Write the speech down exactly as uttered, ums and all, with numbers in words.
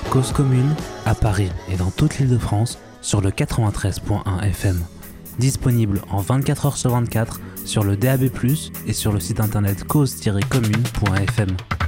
Cause Commune, à Paris et dans toute l'Île-de-France, sur le quatre-vingt-treize point un F M. Disponible en vingt-quatre heures sur vingt-quatre sur le D A B plus, et sur le site internet cause tiret commune point F M.